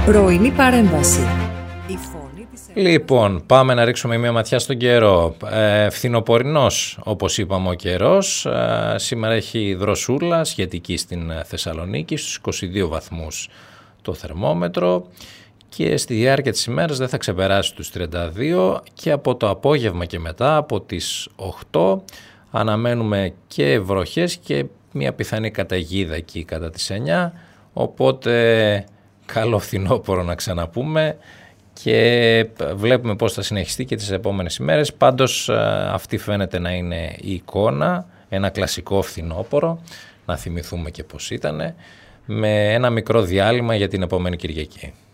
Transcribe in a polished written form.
Πρωινή παρέμβαση. Λοιπόν, πάμε να ρίξουμε μια ματιά στον καιρό. Φθινοπορεινός, όπως είπαμε, ο καιρός. Σήμερα έχει δροσούλα σχετική στην Θεσσαλονίκη, στους 22 βαθμούς το θερμόμετρο, και στη διάρκεια της ημέρας δεν θα ξεπεράσει τους 32, και από το απόγευμα και μετά, από τις 8, αναμένουμε και βροχές και μια πιθανή καταιγίδα εκεί κατά τις 9, οπότε καλό φθινόπωρο να ξαναπούμε, και βλέπουμε πώς θα συνεχιστεί και τις επόμενες ημέρες. Πάντως αυτή φαίνεται να είναι η εικόνα, ένα κλασικό φθινόπωρο, να θυμηθούμε και πώς ήτανε, με ένα μικρό διάλειμμα για την επόμενη Κυριακή.